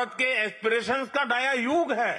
भारत के एस्पिरेशंस का नया युग है।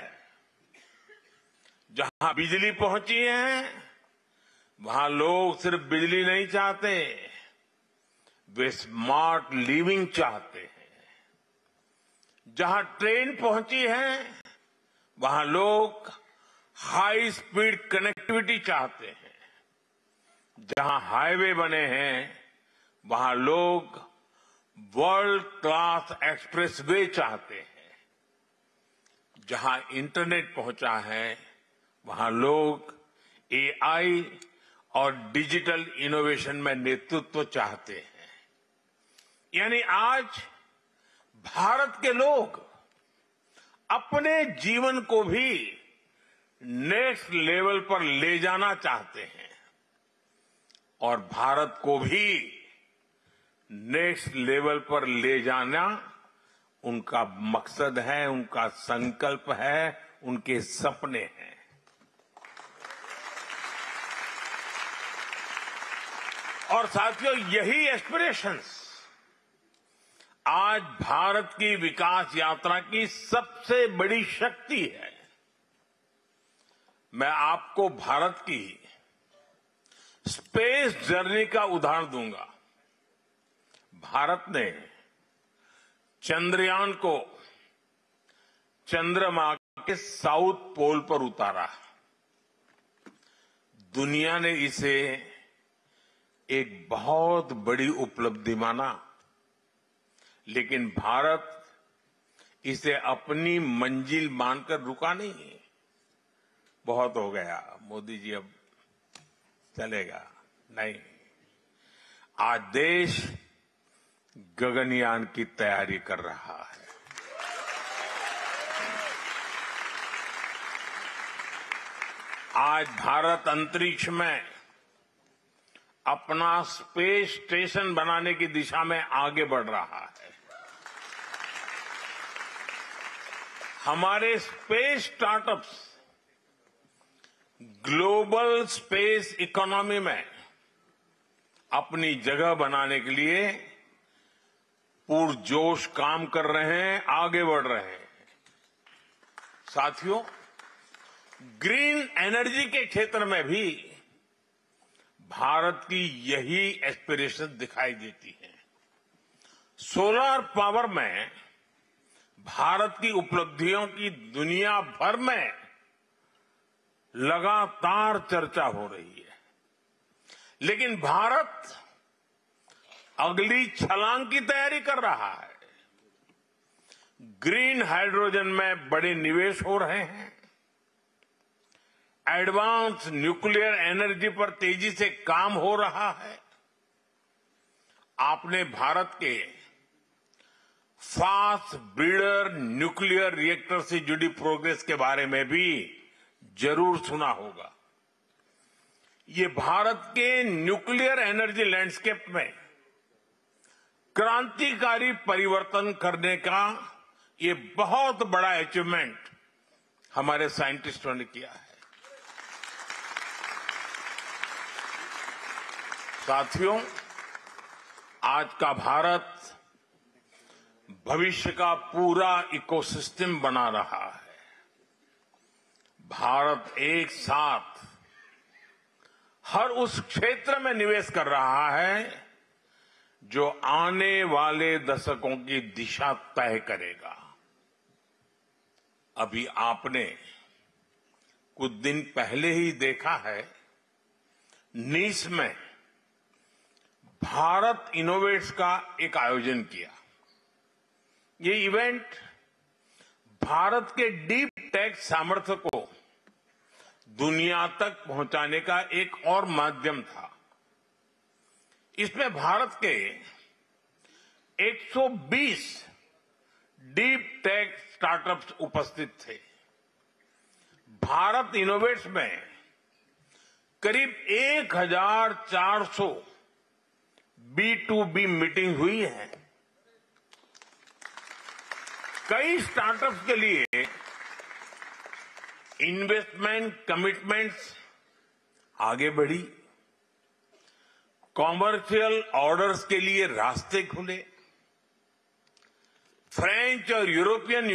जहां बिजली पहुंची है, वहां लोग सिर्फ बिजली नहीं चाहते, वे स्मार्ट लिविंग चाहते हैं। जहां ट्रेन पहुंची है, वहां लोग हाई स्पीड कनेक्टिविटी चाहते हैं। जहां हाईवे बने हैं, वहां लोग वर्ल्ड क्लास एक्सप्रेसवे चाहते हैं। जहां इंटरनेट पहुंचा है, वहां लोग एआई और डिजिटल इनोवेशन में नेतृत्व चाहते हैं। यानी आज भारत के लोग अपने जीवन को भी नेक्स्ट लेवल पर ले जाना चाहते हैं और भारत को भी नेक्स्ट लेवल पर ले जाना उनका मकसद है, उनका संकल्प है, उनके सपने हैं। और साथियों, यही एस्पिरेशंस आज भारत की विकास यात्रा की सबसे बड़ी शक्ति है। मैं आपको भारत की स्पेस जर्नी का उदाहरण दूंगा। भारत ने चंद्रयान को चंद्रमा के साउथ पोल पर उतारा। दुनिया ने इसे एक बहुत बड़ी उपलब्धि माना, लेकिन भारत इसे अपनी मंजिल मानकर रुका नहीं। बहुत हो गया मोदी जी, अब चलेगा नहीं। आज देश गगनयान की तैयारी कर रहा है। आज भारत अंतरिक्ष में अपना स्पेस स्टेशन बनाने की दिशा में आगे बढ़ रहा है। हमारे space startups global space economy में अपनी जगह बनाने के लिए पुरजोश काम कर रहे हैं, आगे बढ़ रहे हैं। साथियों, ग्रीन एनर्जी के क्षेत्र में भी भारत की यही एस्पिरेशन दिखाई देती है। सोलर पावर में भारत की उपलब्धियों की दुनिया भर में लगातार चर्चा हो रही है, लेकिन भारत अगली छलांग की तैयारी कर रहा है। ग्रीन हाइड्रोजन में बड़े निवेश हो रहे हैं। एडवांस न्यूक्लियर एनर्जी पर तेजी से काम हो रहा है। आपने भारत के फास्ट ब्रीडर न्यूक्लियर रिएक्टर से जुड़ी प्रोग्रेस के बारे में भी जरूर सुना होगा। ये भारत के न्यूक्लियर एनर्जी लैंडस्केप में क्रांतिकारी परिवर्तन करने का ये बहुत बड़ा अचीवमेंट हमारे साइंटिस्टों ने किया है। साथियों, आज का भारत भविष्य का पूरा इकोसिस्टम बना रहा है। भारत एक साथ हर उस क्षेत्र में निवेश कर रहा है जो आने वाले दशकों की दिशा तय करेगा। अभी आपने कुछ दिन पहले ही देखा है, नीस में भारत इनोवेट्स का एक आयोजन किया। ये इवेंट भारत के डीप टेक सामर्थ्य को दुनिया तक पहुंचाने का एक और माध्यम था। इसमें भारत के 120 डीप टेक स्टार्टअप्स उपस्थित थे। भारत इनोवेट्स में करीब 1400 B2B मीटिंग हुई है। कई स्टार्टअप्स के लिए इन्वेस्टमेंट कमिटमेंट्स आगे बढ़ी, कॉमर्शियल ऑर्डर्स के लिए रास्ते खुले। फ्रेंच और यूरोपियन